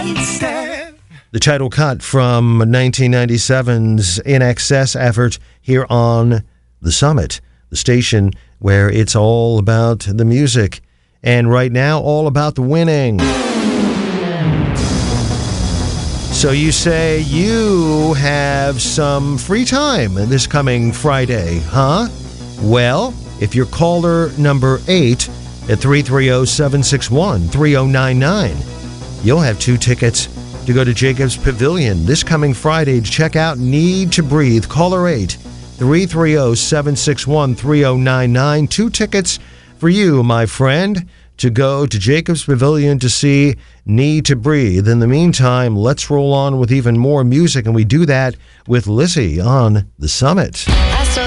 The title cut from 1997's In Excess effort here on The Summit, the station where it's all about the music, and right now all about the winning. So you say you have some free time this coming Friday, huh? Well, if you're caller number 8 at 330-761-3099, you'll have 2 tickets to go to Jacobs Pavilion this coming Friday to check out Need to Breathe. Caller 8, 330-761-3099. 2 tickets for you, my friend, to go to Jacobs Pavilion to see Need to Breathe. In the meantime, let's roll on with even more music, and we do that with Lizzie on The Summit.